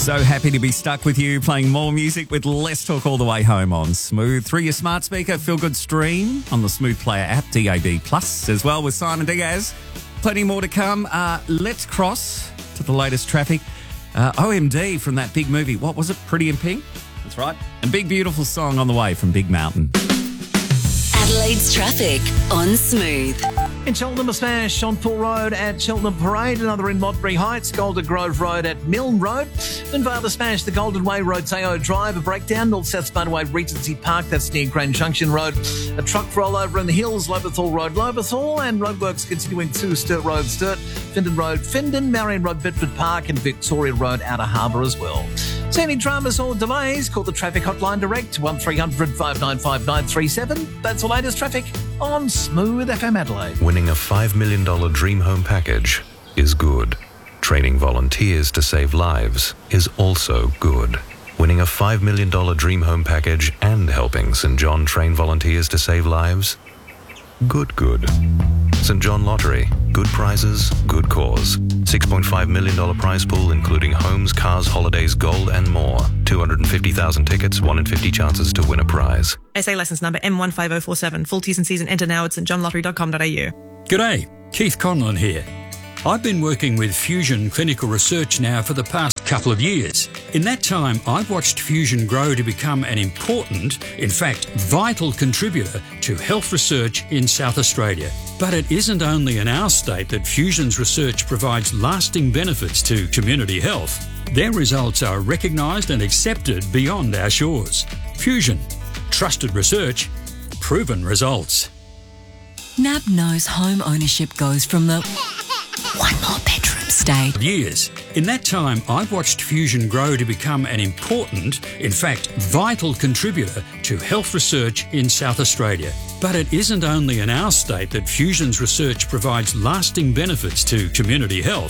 So happy to be stuck with you, playing more music with Let's Talk all the way home on Smooth. Through your smart speaker, Feel Good Stream on the Smooth Player app, DAB+, as well with Simon Diaz. Plenty more to come. Let's cross to the latest traffic. OMD from that big movie. What was it? Pretty in Pink? That's right. And Big Beautiful Song on the way from Big Mountain. Adelaide's traffic on Smooth. In Cheltenham, a smash on Poole Road at Cheltenham Parade, another in Modbury Heights, Golden Grove Road at Milne Road. Then via the smash, the Golden Way Road, Teo Drive, a breakdown, North South Spiderway, Regency Park, that's near Grand Junction Road. A truck rollover in the hills, Loberthal Road, Loberthal, and roadworks continuing to Sturt Road, Sturt, Findon Road, Findon, Marion Road, Bedford Park, and Victoria Road, Outer Harbour as well. See any dramas or delays, call the traffic hotline direct, 1300 595 937. That's the latest traffic on Smooth FM Adelaide. Winning a $5 million dream home package is good. Training volunteers to save lives is also good. Winning a $5 million dream home package and helping St. John train volunteers to save lives? Good. St. John Lottery. Good prizes, good cause. $6.5 million prize pool including homes, cars, holidays, gold and more. 250,000 tickets, 1 in 50 chances to win a prize. SA licence number M15047. Full T's and C's and enter now at stjohnlottery.com.au. G'day, Keith Conlon here. I've been working with Fusion Clinical Research now for the past couple of years. In that time, I've watched Fusion grow to become an important, in fact, vital contributor to health research in South Australia. But it isn't only in our state that Fusion's research provides lasting benefits to community health. Their results are recognised and accepted beyond our shores. Fusion. Trusted research. Proven results. NAB knows home ownership goes from the one more bedroom stage. Years. In that time, I've watched Fusion grow to become an important, in fact, vital contributor to health research in South Australia. But it isn't only in our state that Fusion's research provides lasting benefits to community health.